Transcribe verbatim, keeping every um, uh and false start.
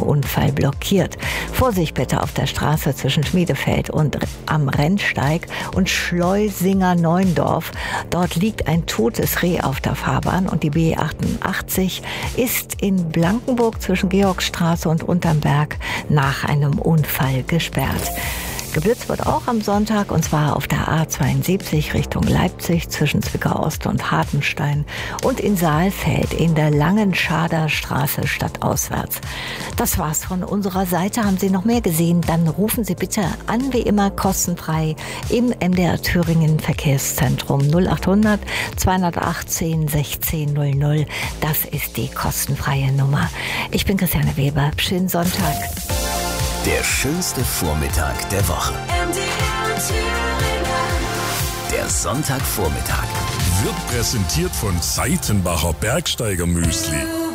Unfall blockiert. Vorsicht bitte auf der Straße zwischen Schmiedefeld und am Rennsteig und Schleusinger-Neuendorf. Dort liegt ein totes Reh auf der Fahrbahn und die B achtundachtzig ist in Blankenburg zwischen Georgsstraße und Untermberg nach einem Unfall gesperrt. Geblitzt wird auch am Sonntag, und zwar auf der A zweiundsiebzig Richtung Leipzig zwischen Zwickau Ost und Hartenstein und in Saalfeld in der Langenschader Straße stadtauswärts. Das war's von unserer Seite. Haben Sie noch mehr gesehen? Dann rufen Sie bitte an, wie immer kostenfrei im M D R Thüringen Verkehrszentrum null achthundert zweihundertachtzehn sechzehn null null. Das ist die kostenfreie Nummer. Ich bin Christiane Weber. Schönen Sonntag. Der schönste Vormittag der Woche. M D R Thüringen. Der Sonntagvormittag. Wird präsentiert von Seitenbacher Bergsteiger Müsli.